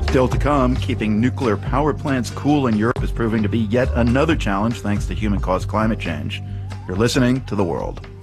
Still to come, keeping nuclear power plants cool in Europe is proving to be yet another challenge thanks to human-caused climate change. You're listening to The World.